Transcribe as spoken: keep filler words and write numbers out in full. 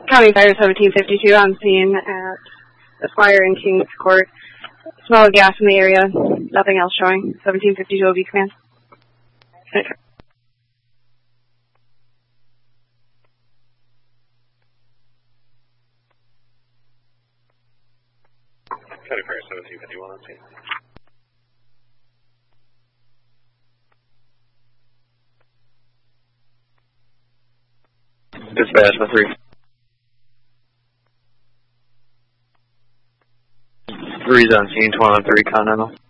County Fire seventeen fifty-two on scene at Esquire and Kings Court. Smell of gas in the area. Nothing else showing. seventeen fifty-two O B command. County Fire seventeen fifty-one on scene. Dispatch for three. Three's on scene, twenty-one thirty Continental.